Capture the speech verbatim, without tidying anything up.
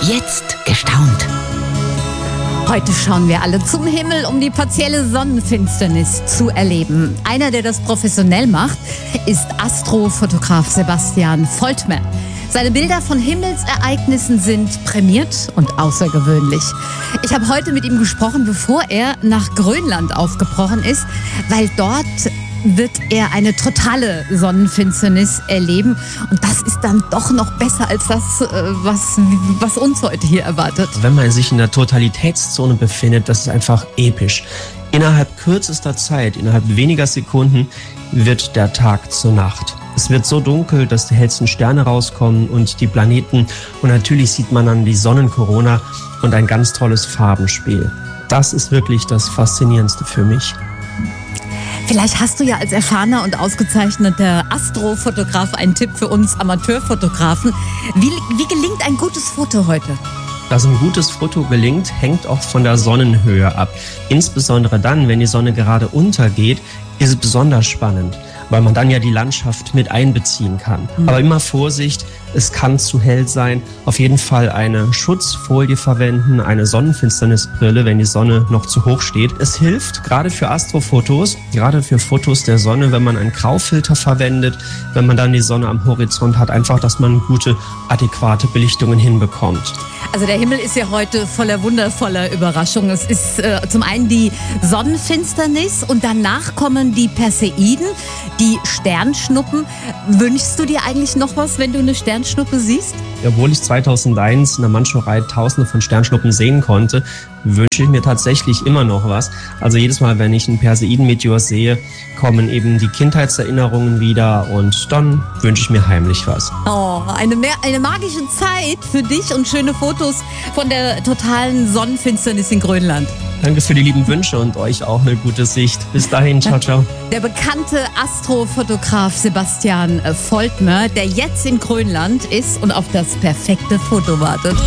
Jetzt gestaunt. Heute schauen wir alle zum Himmel, um die partielle Sonnenfinsternis zu erleben. Einer, der das professionell macht, ist Astrofotograf Sebastian Voltmer. Seine Bilder von Himmelsereignissen sind prämiert und außergewöhnlich. Ich habe heute mit ihm gesprochen, bevor er nach Grönland aufgebrochen ist, weil dort wird er eine totale Sonnenfinsternis erleben. Und das ist dann doch noch besser als das, was, was uns heute hier erwartet. Wenn man sich in der Totalitätszone befindet, das ist einfach episch. Innerhalb kürzester Zeit, innerhalb weniger Sekunden, wird der Tag zur Nacht. Es wird so dunkel, dass die hellsten Sterne rauskommen und die Planeten. Und natürlich sieht man dann die Sonnenkorona und ein ganz tolles Farbenspiel. Das ist wirklich das Faszinierendste für mich. Vielleicht hast du ja als erfahrener und ausgezeichneter Astrofotograf einen Tipp für uns Amateurfotografen. Wie, wie gelingt ein gutes Foto heute? Dass ein gutes Foto gelingt, hängt auch von der Sonnenhöhe ab. Insbesondere dann, wenn die Sonne gerade untergeht, ist es besonders spannend, weil man dann ja die Landschaft mit einbeziehen kann. Mhm. Aber immer Vorsicht, es kann zu hell sein. Auf jeden Fall eine Schutzfolie verwenden, eine Sonnenfinsternisbrille, wenn die Sonne noch zu hoch steht. Es hilft gerade für Astrofotos, gerade für Fotos der Sonne, wenn man einen Graufilter verwendet, wenn man dann die Sonne am Horizont hat, einfach, dass man gute, adäquate Belichtungen hinbekommt. Also der Himmel ist ja heute voller wundervoller Überraschungen. Es ist äh, zum einen die Sonnenfinsternis und danach kommen die Perseiden, die Sternschnuppen. Wünschst du dir eigentlich noch was, wenn du eine Sternschnuppe siehst? Obwohl ich zweitausendeins in der Mandschurei tausende von Sternschnuppen sehen konnte, wünsche ich mir tatsächlich immer noch was. Also jedes Mal, wenn ich einen Perseidenmeteor sehe, kommen eben die Kindheitserinnerungen wieder und dann wünsche ich mir heimlich was. Oh, eine, eine magische Zeit für dich und schöne Fotos von der totalen Sonnenfinsternis in Grönland. Danke für die lieben Wünsche und euch auch eine gute Sicht. Bis dahin, ciao, ciao. Der bekannte Astrofotograf Sebastian Voltmer, der jetzt in Grönland ist und auf das perfekte Foto wartet.